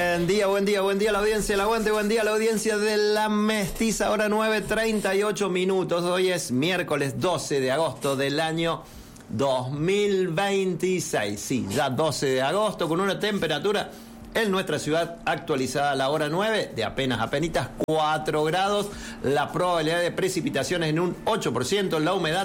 Buen día a la audiencia, el aguante, buen día a la audiencia de La Mestiza, ahora 9:38 minutos. Hoy es miércoles 12 de agosto del año 2026. Sí, ya 12 de agosto, con una temperatura en nuestra ciudad actualizada a la hora 9 de apenas 4 grados. La probabilidad de precipitaciones en un 8%, la humedad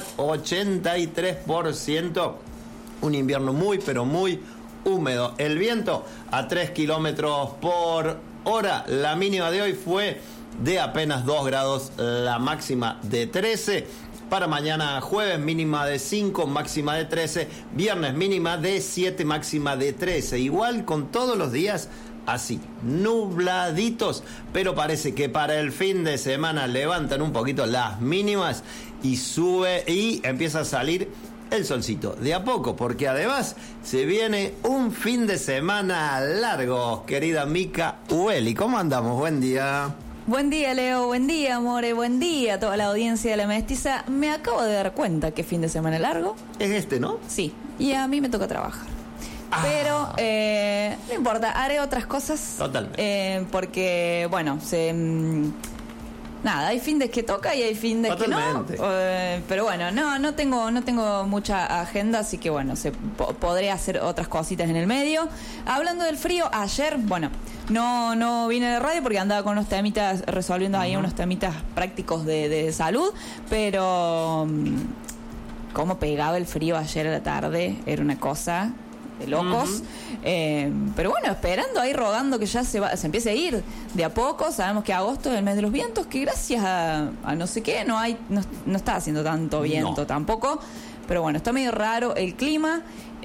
83%. Un invierno muy, pero muy húmedo. El viento a 3 kilómetros por hora. La mínima de hoy fue de apenas 2 grados, la máxima de 13. Para mañana jueves, mínima de 5, máxima de 13. Viernes, mínima de 7, máxima de 13. Igual con todos los días así, nubladitos. Pero parece que para el fin de semana levantan un poquito las mínimas y sube y empieza a salir el solcito de a poco, porque además se viene un fin de semana largo, querida Mica Ueli. ¿Cómo andamos? Buen día. Buen día, Leo. Buen día, More. Buen día a toda la audiencia de La Mestiza. Me acabo de dar cuenta que fin de semana largo. Es este, ¿no? Sí, y a mí me toca trabajar. Pero no importa, haré otras cosas. Totalmente. Porque, bueno, nada, hay findes que toca y hay findes Totalmente. que no. Pero bueno, no tengo mucha agenda, así que bueno, podré hacer otras cositas en el medio. Hablando del frío, ayer, bueno, no vine de radio porque andaba con unos temitas, resolviendo ahí unos temitas prácticos de salud, pero cómo pegaba el frío ayer a la tarde, era una cosa de locos. Pero bueno, esperando ahí, rogando que ya se empiece a ir de a poco. Sabemos que agosto es el mes de los vientos, que gracias a no sé qué no está haciendo tanto viento tampoco, pero bueno, está medio raro el clima,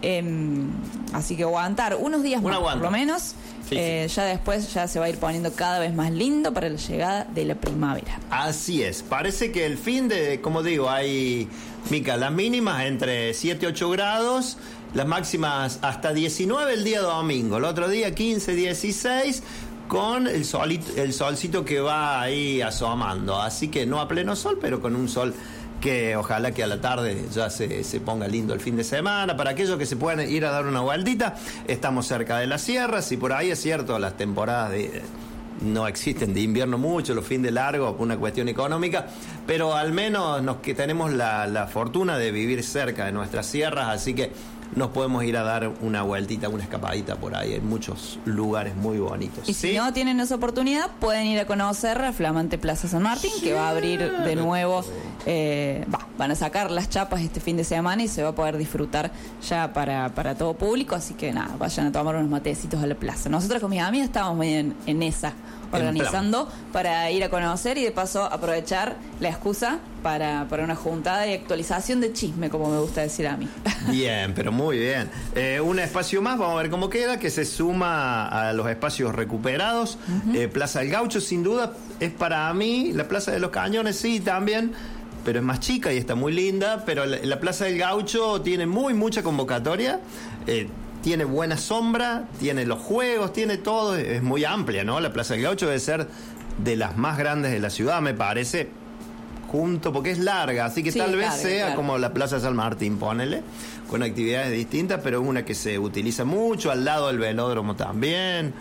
así que aguantar unos días más por lo menos. Sí. Ya después ya se va a ir poniendo cada vez más lindo para la llegada de la primavera. Así es, parece que el fin de, como digo, hay, Mica, las mínimas entre 7 y 8 grados, las máximas hasta 19 el día domingo, el otro día 15, 16, con el solcito que va ahí asomando, así que no a pleno sol, pero con un sol que ojalá que a la tarde ya se ponga lindo el fin de semana. Para aquellos que se puedan ir a dar una vueltita, estamos cerca de las sierras y por ahí es cierto, las temporadas no existen de invierno mucho, los fines de largo por una cuestión económica, pero al menos que tenemos la fortuna de vivir cerca de nuestras sierras, así que nos podemos ir a dar una vueltita, una escapadita por ahí. Hay muchos lugares muy bonitos. Y si no tienen esa oportunidad, pueden ir a conocer la flamante Plaza San Martín, que va a abrir de nuevo. Van a sacar las chapas este fin de semana y se va a poder disfrutar ya para todo público. Así que nada, vayan a tomar unos matecitos a la plaza. Nosotros con mis amigas estábamos muy en esa, organizando para ir a conocer y de paso aprovechar la excusa para una juntada y actualización de chisme, como me gusta decir a mí. Bien, pero muy bien. Un espacio más, vamos a ver cómo queda, que se suma a los espacios recuperados. Plaza del Gaucho, sin duda, es para mí. La Plaza de los Cañones, sí, también, pero es más chica y está muy linda. Pero la Plaza del Gaucho tiene mucha convocatoria. Tiene buena sombra, tiene los juegos, tiene todo, es muy amplia, ¿no? La Plaza del Gaucho debe ser de las más grandes de la ciudad, me parece, porque es larga, así que sí, tal vez sea como la Plaza San Martín, ponele, con actividades distintas, pero es una que se utiliza mucho, al lado del velódromo también.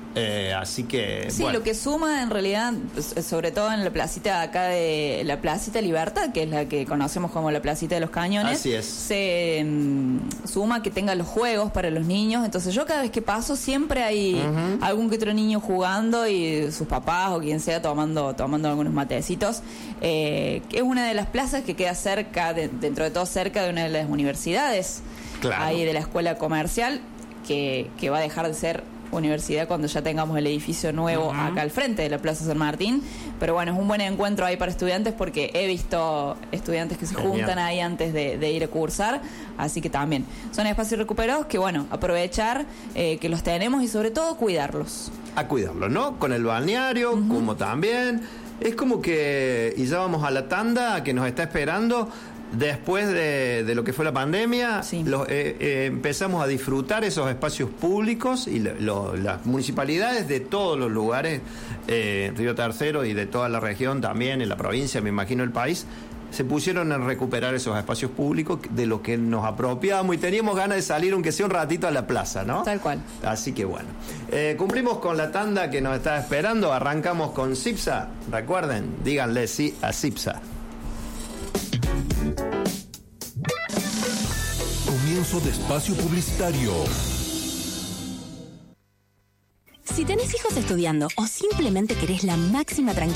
Así que sí, bueno, lo que suma en realidad, sobre todo en la placita acá de la Placita Libertad, que es la que conocemos como la Placita de los Cañones, así es, se suma que tenga los juegos para los niños. Entonces yo cada vez que paso siempre hay algún que otro niño jugando y sus papás o quien sea tomando algunos matecitos, que es una de las plazas que queda cerca, dentro de todo cerca de una de las universidades, claro, ahí de la escuela comercial, que va a dejar de ser universidad cuando ya tengamos el edificio nuevo acá al frente de la Plaza San Martín. Pero bueno, es un buen encuentro ahí para estudiantes, porque he visto estudiantes que se juntan ahí antes de ir a cursar, así que también son espacios recuperados que bueno, aprovechar que los tenemos y sobre todo cuidarlos. A cuidarlos, ¿no? Con el balneario, como también es como que, y ya vamos a la tanda que nos está esperando. Después de lo que fue la pandemia, sí, empezamos a disfrutar esos espacios públicos y las municipalidades de todos los lugares, Río Tercero y de toda la región también, en la provincia, me imagino el país, se pusieron a recuperar esos espacios públicos de los que nos apropiamos y teníamos ganas de salir, aunque sea un ratito, a la plaza, ¿no? Tal cual. Así que bueno. Cumplimos con la tanda que nos está esperando. Arrancamos con Cipsa. Recuerden, díganle sí a Cipsa. Comienzo de espacio publicitario. Si tenés hijos estudiando o simplemente querés la máxima tranquilidad